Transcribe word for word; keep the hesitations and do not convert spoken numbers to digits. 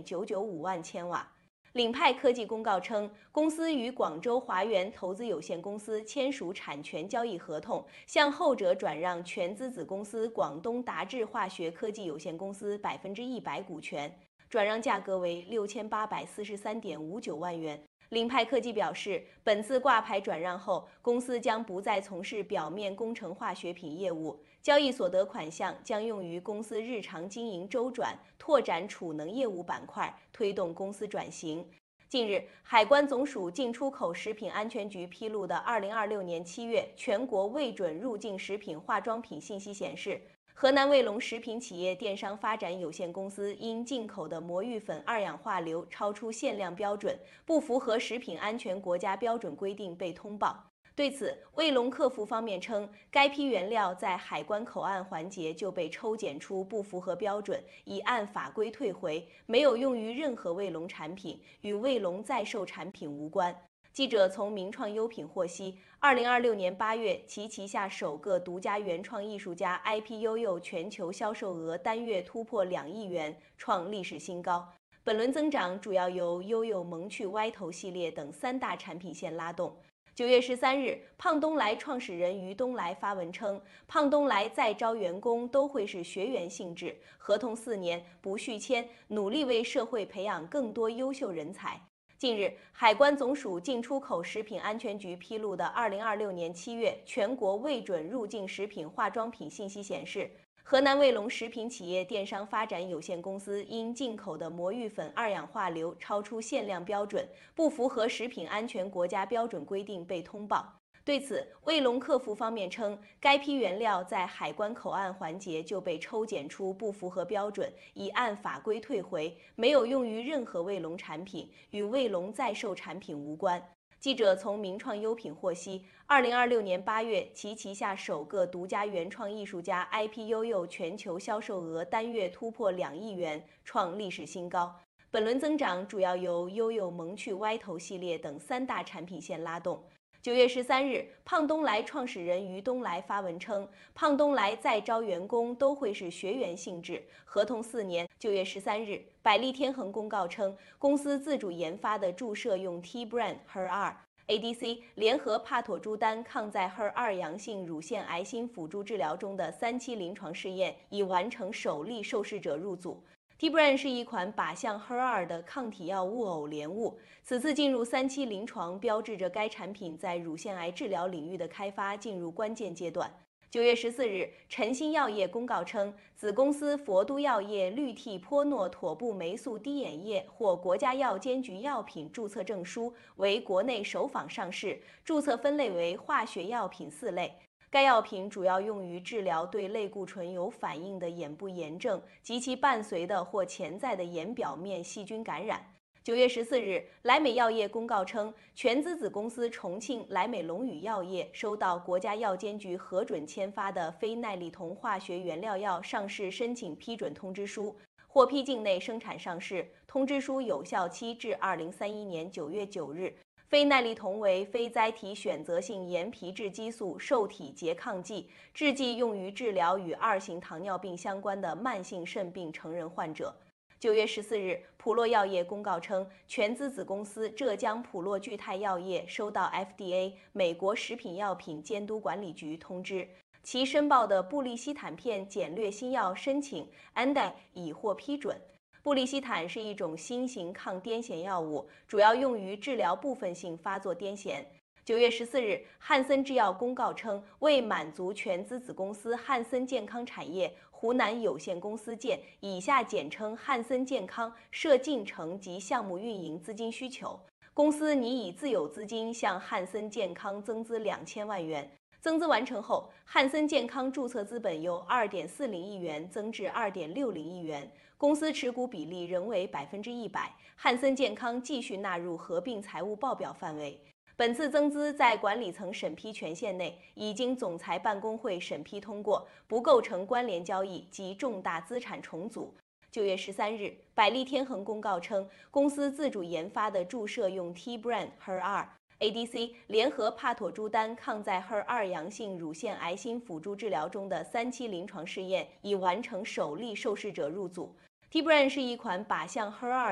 点九九五万千瓦。领派科技公告称，公司与广州华源投资有限公司签署产权交易合同，向后者转让全资子公司广东达智化学科技有限公司百分之一百股权，转让价格为六千八百四十三点五九万元。领派科技表示，本次挂牌转让后，公司将不再从事表面工程化学品业务，交易所得款项将用于公司日常经营周转、拓展储能业务板块，推动公司转型。近日，海关总署进出口食品安全局披露的二零二六年七月全国未准入境食品化妆品信息显示，河南卫龙食品企业电商发展有限公司因进口的魔芋粉二氧化硫超出限量标准，不符合食品安全国家标准规定被通报。对此，卫龙客服方面称，该批原料在海关口岸环节就被抽检出不符合标准，已按法规退回，没有用于任何卫龙产品，与卫龙在售产品无关。记者从名创优品获悉，二零二六年八月，其旗下首个独家原创艺术家 I P 悠悠全球销售额单月突破两亿元，创历史新高。本轮增长主要由悠悠萌趣歪头系列等三大产品线拉动。九月十三日，胖东来创始人于东来发文称，胖东来再招员工都会是学员性质，合同四年不续签，努力为社会培养更多优秀人才。近日，海关总署进出口食品安全局披露的二零二六年七月全国未准入境食品化妆品信息显示，河南卫龙食品企业电商发展有限公司因进口的魔芋粉二氧化硫超出限量标准，不符合食品安全国家标准规定被通报。对此，卫龙客服方面称，该批原料在海关口岸环节就被抽检出不符合标准，已按法规退回，没有用于任何卫龙产品，与卫龙在售产品无关。记者从名创优品获悉，二零二六年八月，其旗下首个独家原创艺术家 I P 悠悠全球销售额单月突破两亿元，创历史新高。本轮增长主要由悠悠萌趣歪头系列等三大产品线拉动。九月十三日，胖东来创始人于东来发文称，胖东来再招员工都会是学员性质，合同四年。九月十三日，百利天恒公告称，公司自主研发的注射用 T brand H E R 二 A D C 联合帕妥珠丹抗在 H E R 二阳性乳腺癌新辅助治疗中的三期临床试验已完成首例受试者入组。T brand 是一款靶向 H E R 二 的抗体药物偶联物，此次进入三期临床，标志着该产品在乳腺癌治疗领域的开发进入关键阶段。九月十四日，晨星药业公告称，子公司佛都药业氯替泼诺妥布霉素滴眼液获国家药监局药品注册证书，为国内首仿上市，注册分类为化学药品四类。该药品主要用于治疗对类固醇有反应的眼部炎症及其伴随的或潜在的眼表面细菌感染。九月十四日，莱美药业公告称，全资子公司重庆莱美龙宇药业收到国家药监局核准签发的非奈利酮化学原料药上市申请批准通知书，获批境内生产上市。通知书有效期至二零三一年九月九日。非奈利酮为非甾体选择性盐皮质激素受体拮抗剂，制剂用于治疗与二型糖尿病相关的慢性肾病成人患者。九月十四日，普洛药业公告称，全资子公司浙江普洛聚泰药业收到 F D A 美国食品药品监督管理局通知，其申报的布利西坦片简略新药申请 A N D A 已获批准。布利西坦是一种新型抗癫痫药物，主要用于治疗部分性发作癫痫。九月十四日，汉森制药公告称，为满足全资子公司汉森健康产业湖南有限公司建（以下简称汉森健康）设进程及项目运营资金需求，公司拟以自有资金向汉森健康增资两千万元。增资完成后，汉森健康注册资本由二点四零亿元增至二点六零亿元，公司持股比例仍为百分之一百，汉森健康继续纳入合并财务报表范围。本次增资在管理层审批权限内，已经总裁办公会审批通过，不构成关联交易及重大资产重组。九月十三日，百利天恒公告称，公司自主研发的注射用 T brand H E R 二 A D C 联合帕妥珠丹抗在 H E R 二阳性乳腺癌新辅助治疗中的三期临床试验已完成首例受试者入组。T brand 是一款靶向 H E R 二